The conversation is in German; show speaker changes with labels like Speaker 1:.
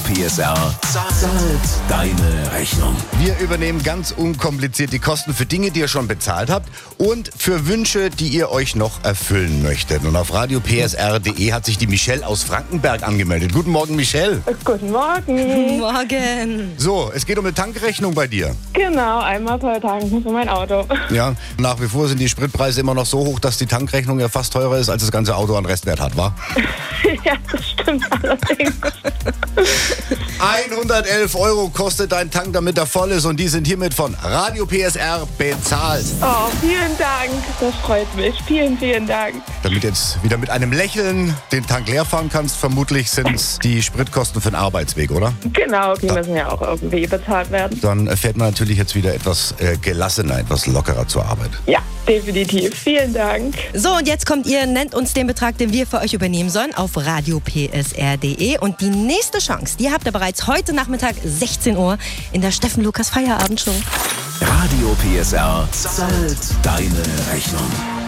Speaker 1: PSR zahlt deine Rechnung.
Speaker 2: Wir übernehmen ganz unkompliziert die Kosten für Dinge, die ihr schon bezahlt habt und für Wünsche, die ihr euch noch erfüllen möchtet. Und auf radiopsr.de hat sich die Michelle aus Frankenberg angemeldet. Guten Morgen, Michelle.
Speaker 3: Guten Morgen.
Speaker 4: Guten Morgen.
Speaker 2: So, es geht um eine Tankrechnung bei dir.
Speaker 3: Genau, einmal per tanken für mein Auto.
Speaker 2: Ja, nach wie vor sind die Spritpreise immer noch so hoch, dass die Tankrechnung ja fast teurer ist, als das ganze Auto an Restwert hat, wa?
Speaker 3: Ja, das stimmt allerdings.
Speaker 2: 111 € kostet dein Tank, damit er voll ist, und die sind hiermit von Radio PSR bezahlt.
Speaker 3: Oh, vielen Dank. Das freut mich. Vielen, vielen Dank.
Speaker 2: Damit jetzt wieder mit einem Lächeln den Tank leer fahren kannst, vermutlich sind es die Spritkosten für den Arbeitsweg, oder?
Speaker 3: Genau, die müssen ja auch irgendwie bezahlt werden.
Speaker 2: Dann fährt man natürlich jetzt wieder etwas gelassener, etwas lockerer zur Arbeit.
Speaker 3: Ja, definitiv. Vielen Dank.
Speaker 4: So, und jetzt kommt ihr, nennt uns den Betrag, den wir für euch übernehmen sollen, auf radiopsr.de. Und die nächste Chance, die habt ihr bereits heute Nachmittag 16 Uhr in der Steffen Lukas Feierabendshow.
Speaker 1: Radio PSR zahlt deine Rechnung.